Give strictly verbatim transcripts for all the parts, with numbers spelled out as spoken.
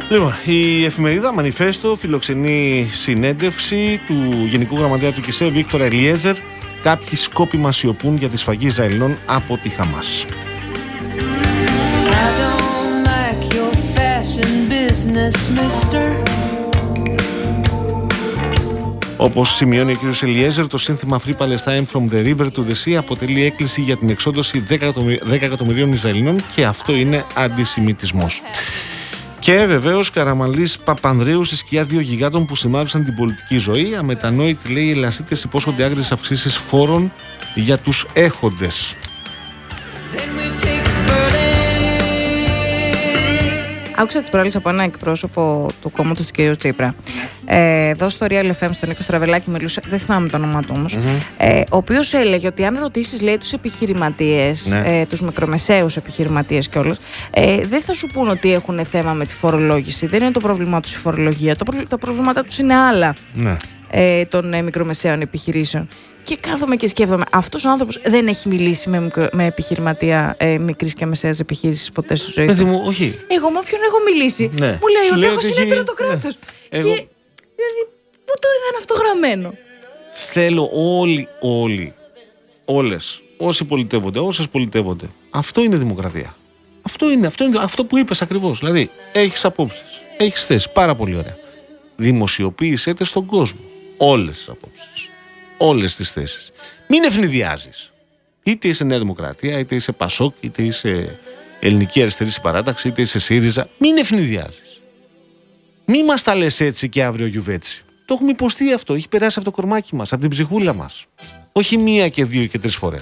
Λοιπόν, η εφημερίδα Μανιφέστο φιλοξενεί συνέντευξη του Γενικού Γραμματέα του ΚΙΣΕ, Βίκτορ Ελιέζερ. Κάποιοι σκόπιμα σιωπούν για τη σφαγή Ισραηλινών από τη Χαμάς. Όπως σημειώνει ο κ. Ελιέζερ, το σύνθημα Free Palestine from the River to the Sea αποτελεί έκκληση για την εξόντωση δέκα εκατομμυρίων Ισραηλινών και αυτό είναι αντισημιτισμός. Και βεβαίως Καραμανλής Παπανδρέου στη σκιά δύο γιγάντων που σημάδεψαν την πολιτική ζωή. Αμετανόητοι, λέει, οι Ελλασίτες υπόσχονται άγριες αυξήσεις φόρων για τους έχοντες. Άκουσα τις προάλλες από ένα εκπρόσωπο του κόμματος του κ. Τσίπρα. Ε, εδώ στο Real εφ εμ, στον Νίκο Στραβελάκη, μιλούσε, δεν θυμάμαι το όνομά του όμως, mm-hmm. ε, ο οποίος έλεγε ότι αν ρωτήσεις, λέει, τους επιχειρηματίες, ναι. ε, τους μικρομεσαίους επιχειρηματίες κιόλας, ε, δεν θα σου πούν ότι έχουν θέμα με τη φορολόγηση. Δεν είναι το πρόβλημά τους η φορολογία. Το, προ, τα προβλήματά τους είναι άλλα, ναι. ε, των ε, μικρομεσαίων επιχειρήσεων. Και κάθομαι και σκέφτομαι, αυτός ο άνθρωπος δεν έχει μιλήσει με, μικρο, με επιχειρηματία ε, μικρής και μεσαίας επιχείρησης ποτέ στη ζωή του. Μου, όχι. Εγώ με όποιον έχω μιλήσει, ναι. μου λέει ότι έχω συνέτερο το κράτος. Ναι. Και εγώ... δηλαδή, πού το είδαν αυτό γραμμένο? Θέλω όλοι, όλοι, όλες, όσοι πολιτεύονται, όσες πολιτεύονται. Αυτό είναι δημοκρατία. Αυτό είναι, αυτό είναι αυτό που είπες ακριβώς. Δηλαδή, έχεις απόψεις, έχεις θέσεις, πάρα πολύ ωραία. Δημοσιοποίησέ τε στον κόσμο όλες τις απόψεις. Όλες τις θέσεις. Μην ευνηδιάζεις. Είτε είσαι Νέα Δημοκρατία, είτε είσαι Πασόκ, είτε είσαι Ελληνική Αριστερή Συμπαράταξη, είτε είσαι ΣΥΡΙΖΑ. Μην ευνηδιάζεις. Μην μας τα λες έτσι και αύριο γιουβέτσι. Το έχουμε υποστεί αυτό. Έχει περάσει από το κορμάκι μας, από την ψυχούλα μας. Όχι μία και δύο και τρεις φορές.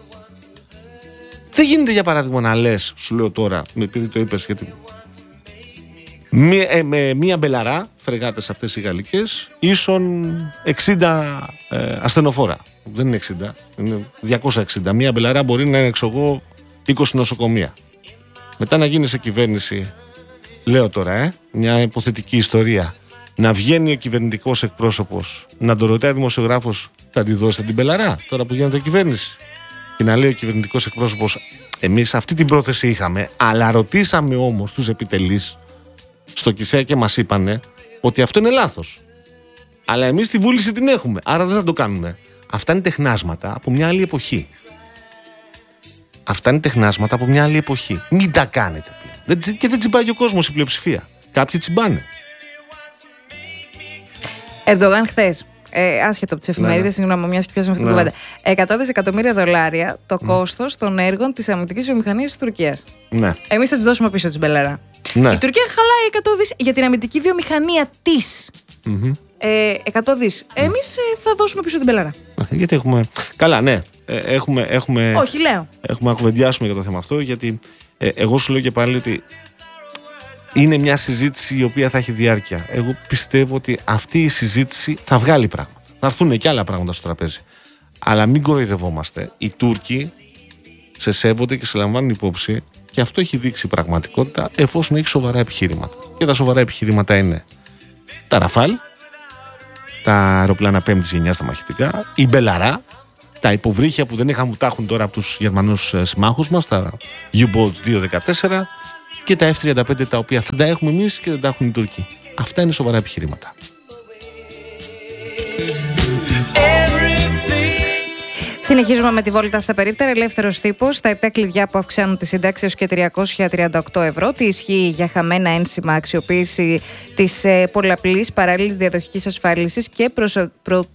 Δεν γίνεται, για παράδειγμα, να λες, σου λέω τώρα, επειδή το είπες, γιατί. Μία, ε, με μία μπελαρά, φρεγάτες αυτές οι γαλλικές, ίσον εξήντα ε, ασθενοφόρα. Δεν είναι εξήντα, είναι διακόσια εξήντα. Μία μπελαρά μπορεί να είναι, εξωγώ, είκοσι νοσοκομεία. Μετά να γίνει σε κυβέρνηση, λέω τώρα, ε, μια υποθετική ιστορία, να βγαίνει ο κυβερνητικός εκπρόσωπος, να το ρωτάει ο δημοσιογράφος, θα τη δώσετε την μπελαρά, τώρα που γίνεται κυβέρνηση. Και να λέει ο κυβερνητικός εκπρόσωπος, εμείς αυτή την πρόθεση είχαμε, αλλά ρωτήσαμε όμως τους επιτελείς στο ΚΙΣΕ και μας είπανε ότι αυτό είναι λάθος. Αλλά εμείς τη βούληση την έχουμε, άρα δεν θα το κάνουμε. Αυτά είναι τεχνάσματα από μια άλλη εποχή. Αυτά είναι τεχνάσματα από μια άλλη εποχή. Μην τα κάνετε πλέον. Και δεν τσιμπάει ο κόσμος, η πλειοψηφία. Κάποιοι τσιμπάνε. Ερντογάν χθες, ε, άσχετο από τις εφημερίδες, ναι, συγγνώμη, μιας και πιάσαμε αυτή την κουβέντα. εκατό δισεκατομμύρια δολάρια το mm. κόστος των έργων της αμυντικής βιομηχανίας της Τουρκίας. Ναι. Εμείς θα τις δώσουμε πίσω της μπελαρά. Ναι. Η Τουρκία χαλάει εκατό δις για την αμυντική βιομηχανία της. Mm-hmm. Ε, εκατό δις. Εμείς ε, θα δώσουμε πίσω την μπελαρά. Γιατί έχουμε. Καλά, ναι. Ε, έχουμε, έχουμε... Όχι, λέω. Έχουμε να κουβεντιάσουμε για το θέμα αυτό, γιατί ε, εγώ σου λέω και πάλι ότι είναι μια συζήτηση η οποία θα έχει διάρκεια. Εγώ πιστεύω ότι αυτή η συζήτηση θα βγάλει πράγματα. Θα έρθουν και άλλα πράγματα στο τραπέζι. Αλλά μην κοροϊδευόμαστε. Οι Τούρκοι σε σέβονται και σε λαμβάνουν υπόψη, και αυτό έχει δείξει πραγματικότητα, εφόσον έχει σοβαρά επιχειρήματα. Και τα σοβαρά επιχειρήματα είναι τα Ραφάλ, τα αεροπλάνα πέμπτης γενιάς, τα μαχητικά, η Μπελαρά, τα υποβρύχια που δεν είχαν που τα έχουν τώρα από τους Γερμανούς συμμάχους μας, τα U-Boat δύο δεκατέσσερα και τα εφ τριάντα πέντε, τα οποία θα τα έχουμε εμείς και δεν τα έχουν οι Τούρκοι. Αυτά είναι σοβαρά επιχειρήματα. Συνεχίζουμε με τη βόλτα στα περίπτερα. Ελεύθερος τύπος. Τα επτά κλειδιά που αυξάνουν τη σύνταξη έως και τριακόσια τριάντα οκτώ ευρώ. Τι ισχύει για χαμένα ένσημα, αξιοποίηση της ε, πολλαπλής παράλληλης διαδοχικής ασφάλισης και προσω...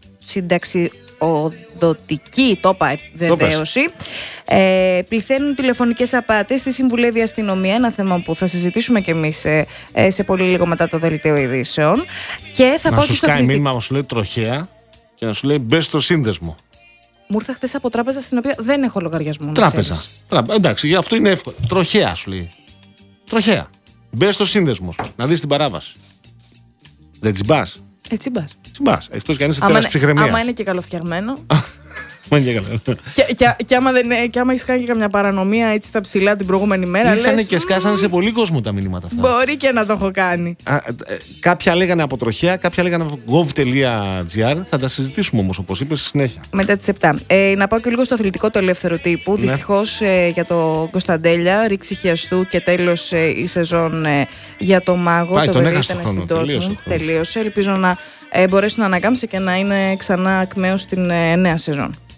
προσυνταξιοδοτική, το είπα, βεβαίωση. Ε, πληθαίνουν τηλεφωνικές απάτες. Τη συμβουλεύει η αστυνομία. Ένα θέμα που θα συζητήσουμε κι εμείς ε, ε, σε πολύ λίγο μετά το δελτίο ειδήσεων. Και θα να πάω σου στο σκάει μήνυμα, να σου λέει τροχέα και να σου λέει μπες στο σύνδεσμο. Μου ήρθε χθες από τράπεζα στην οποία δεν έχω λογαριασμό. Τράπεζα. Τράπεζα. Εντάξει, για αυτό είναι εύκολο. Τροχέα σου λέει. Τροχέα. Μπες στο σύνδεσμο. Να δεις την παράβαση. Δεν τσιμπάς. Ε, τσιμπάς. Τσιμπάς. Εκτός κι αν είσαι τέρας ψυχραιμίας. Άμα είναι και καλοφτιαγμένο. και, και, και άμα, άμα έχει κάνει και καμιά παρανομία έτσι στα ψηλά την προηγούμενη μέρα. Ήρθανε λες, και σκάσανε σε πολύ κόσμο τα μηνύματα αυτά. Μπορεί και να το έχω κάνει. Α, ε, κάποια λέγανε από τροχέα, κάποια λέγανε από gov.gr. Θα τα συζητήσουμε όμως, όπως είπες, στη συνέχεια. Μετά τις επτά. Ε, να πάω και λίγο στο αθλητικό του ελεύθερου τύπου. Ναι. Δυστυχώς ε, για το Κωνσταντέλια, ρήξη χιαστού και τέλος ε, η σεζόν ε, για το Μάγο. Πάει, το τον παιδί ήταν στην Dortmund. Τελείωσε. Ελπίζω να ε, μπορέσει να ανακάμψει και να είναι ξανά ακμαίος στην ε, νέα σεζόν.